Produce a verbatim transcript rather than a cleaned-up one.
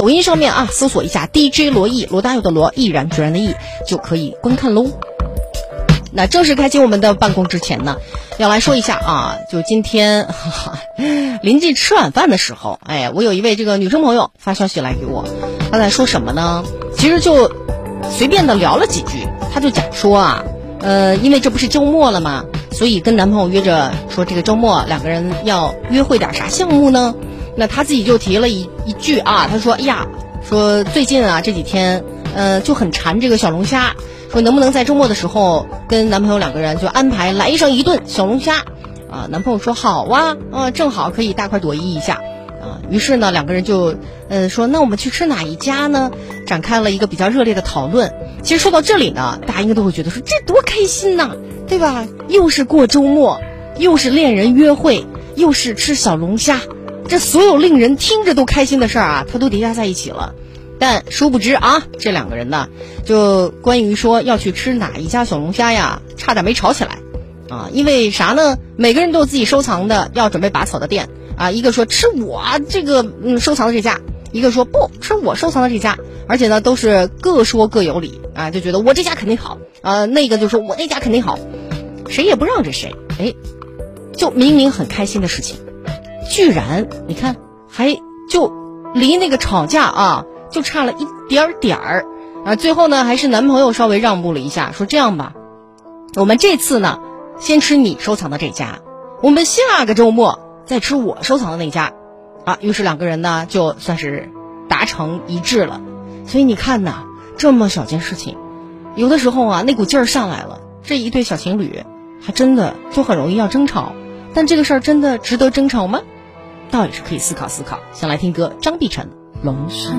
抖音上面啊，搜索一下 D J 罗毅，罗大佑的罗，毅然决然的毅，就可以观看喽。那正式开启我们的办公之前呢，要来说一下啊，就今天哈哈临近吃晚饭的时候，哎，我有一位这个女生朋友发消息来给我，她在说什么呢？其实就随便的聊了几句，她就讲说啊，呃，因为这不是周末了嘛，所以跟男朋友约着说这个周末两个人要约会点啥项目呢？那她自己就提了一一句啊，她说，哎呀，说最近啊这几天，呃，就很馋这个小龙虾。说能不能在周末的时候跟男朋友两个人就安排来上一顿小龙虾啊？男朋友说好啊，啊正好可以大快朵颐一下啊。于是呢，两个人就呃说那我们去吃哪一家呢？展开了一个比较热烈的讨论。其实说到这里呢，大家应该都会觉得说这多开心呐，对吧？又是过周末，又是恋人约会，又是吃小龙虾，这所有令人听着都开心的事儿啊，它都叠加在一起了。但殊不知啊，这两个人呢，就关于说要去吃哪一家小龙虾呀，差点没吵起来啊！因为啥呢？每个人都有自己收藏的要准备拔草的店啊，一个说吃我这个嗯收藏的这家，一个说不吃我收藏的这家，而且呢都是各说各有理啊，就觉得我这家肯定好啊，那个就说我那家肯定好，谁也不让着谁，哎，就明明很开心的事情，居然你看还就离那个吵架啊。就差了一点点儿啊！最后呢，还是男朋友稍微让步了一下，说这样吧，我们这次呢，先吃你收藏的这家，我们下个周末再吃我收藏的那家，啊！于是两个人呢，就算是达成一致了。所以你看呐，这么小件事情，有的时候啊，那股劲儿上来了，这一对小情侣还真的就很容易要争吵。但这个事儿真的值得争吵吗？倒也是可以思考思考。先来听歌，张碧晨，龙山。